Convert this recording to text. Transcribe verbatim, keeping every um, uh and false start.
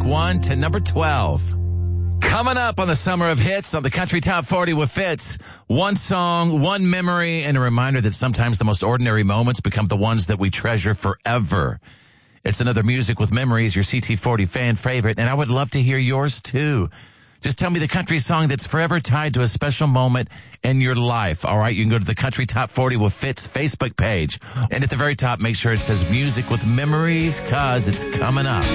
one to number twelve. Coming up on the Summer of Hits on the Country Top forty with Fitz. One song, one memory, and a reminder that sometimes the most ordinary moments become the ones that we treasure forever. It's another Music with Memories, your C T forty fan favorite, and I would love to hear yours too. Just tell me the country song that's forever tied to a special moment in your life. All right, you can go to the Country Top forty with Fitz Facebook page. And at the very top, make sure it says Music with Memories, because it's coming up.